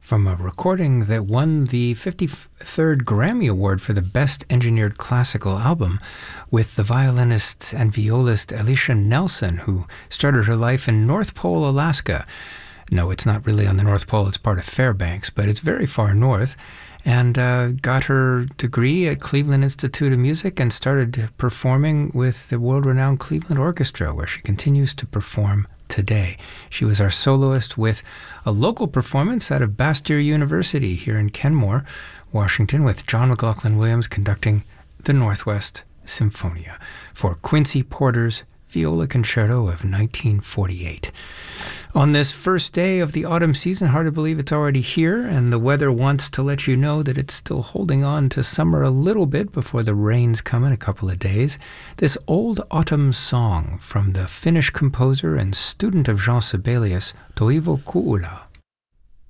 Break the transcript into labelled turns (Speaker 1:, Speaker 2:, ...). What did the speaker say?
Speaker 1: from a recording that won the 53rd Grammy Award for the Best Engineered Classical Album with the violinist and violist Alicia Nelson, who started her life in North Pole, Alaska. No, it's not really on the North Pole, it's part of Fairbanks, but it's very far north, and got her degree at Cleveland Institute of Music and started performing with the world-renowned Cleveland Orchestra, where she continues to perform today. She was our soloist with a local performance out of Bastyr University here in Kenmore, Washington, with John McLaughlin Williams conducting the Northwest Symphonia for Quincy Porter's Viola Concerto of 1948. On this first day of the autumn season, hard to believe it's already here, and the weather wants to let you know that it's still holding on to summer a little bit before the rains come in a couple of days. This old autumn song from the Finnish composer and student of Jean Sibelius, Toivo Kuula.